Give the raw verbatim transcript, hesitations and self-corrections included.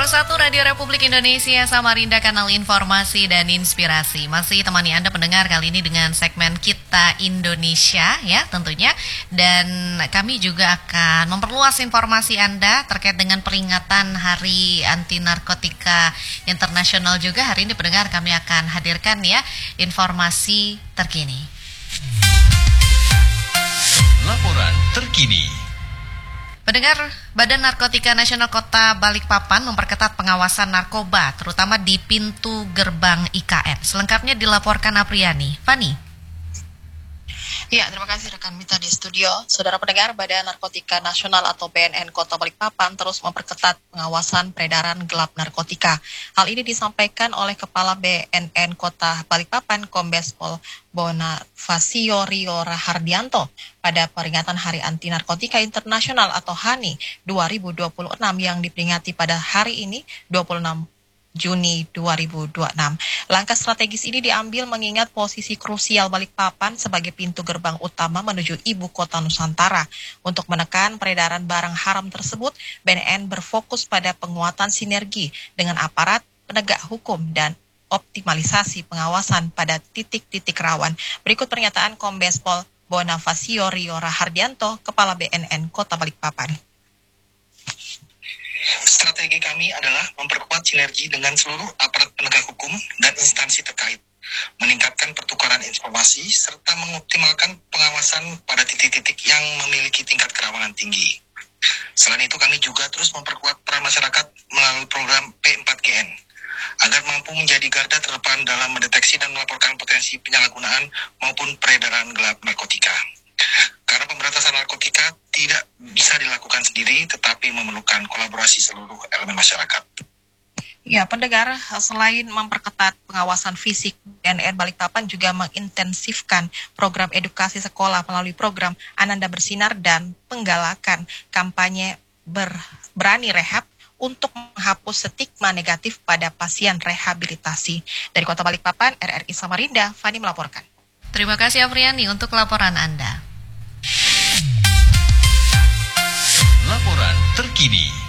satu Radio Republik Indonesia, Samarinda, kanal informasi dan inspirasi. Masih temani Anda pendengar kali ini dengan segmen Kita Indonesia ya tentunya. Dan kami juga akan memperluas informasi Anda terkait dengan peringatan Hari Anti Narkotika Internasional juga. Hari ini pendengar kami akan hadirkan ya informasi terkini. Laporan terkini. Pendengar, Badan Narkotika Nasional Kota Balikpapan memperketat pengawasan narkoba, terutama di pintu gerbang I K N. Selengkapnya dilaporkan Apriani. Fani. Ya, terima kasih rekan Mita di studio. Saudara pendengar, Badan Narkotika Nasional atau B N N Kota Balikpapan terus memperketat pengawasan peredaran gelap narkotika. Hal ini disampaikan oleh Kepala B N N Kota Balikpapan, Kombes Pol Bonifasio Rio Rahardianto pada peringatan Hari Anti Narkotika Internasional atau H A N I dua ribu dua puluh enam yang diperingati pada hari ini dua puluh enam Juni dua ribu dua puluh enam. Langkah strategis ini diambil mengingat posisi krusial Balikpapan sebagai pintu gerbang utama menuju ibu kota Nusantara. Untuk menekan peredaran barang haram tersebut, B N N berfokus pada penguatan sinergi dengan aparat penegak hukum dan optimalisasi pengawasan pada titik-titik rawan. Berikut pernyataan Kombes Pol Bonifasio Rio Rahardianto, Kepala B N N Kota Balikpapan. Strategi kami adalah memperkuat sinergi dengan seluruh aparat penegak hukum dan instansi terkait, meningkatkan pertukaran informasi, serta mengoptimalkan pengawasan pada titik-titik yang memiliki tingkat kerawanan tinggi. Selain itu, kami juga terus memperkuat peran masyarakat melalui program P empat G N, agar mampu menjadi garda terdepan dalam mendeteksi dan melaporkan potensi penyalahgunaan maupun peredaran gelap narkotika. Karena pemberantasan narkotika tidak bisa dilakukan sendiri, tetapi memerlukan kolaborasi seluruh elemen masyarakat. Ya, pendengar, selain memperketat pengawasan fisik, B N N Balikpapan juga mengintensifkan program edukasi sekolah melalui program Ananda Bersinar dan penggalakan kampanye ber, berani rehab untuk menghapus stigma negatif pada pasien rehabilitasi. Dari Kota Balikpapan, R R I Samarinda, Fani melaporkan. Terima kasih Apriani untuk laporan Anda. Laporan terkini.